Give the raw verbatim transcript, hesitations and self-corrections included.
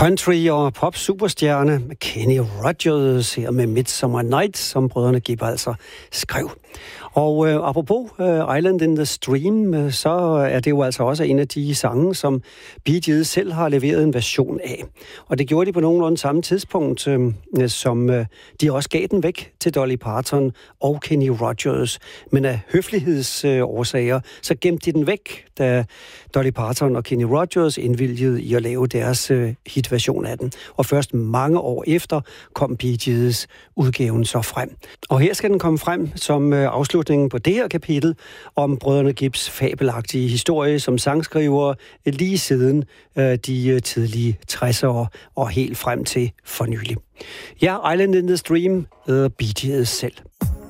Country- og pop-superstjerne Kenny Rogers her med Midsummer Night, som brødrene Gibb altså skrev. Og øh, apropos øh, Island in the Stream, øh, så er det jo altså også en af de sange, som Bee Gees selv har leveret en version af. Og det gjorde de på nogenlunde samme tidspunkt, øh, som øh, de også gav den væk til Dolly Parton og Kenny Rogers. Men af høflighedsårsager, øh, så gemte de den væk, da Dolly Parton og Kenny Rogers indvilgede i at lave deres øh, hitversion af den. Og først mange år efter kom Bee Gees udgaven så frem. Og her skal den komme frem som øh, afslutningen på det her kapitel om brødrene Gibbs fabelagtige historie som sangskriver lige siden øh, de tidlige tressere og helt frem til for nylig. Ja, Island in the Stream, øh, Bee Gees selv.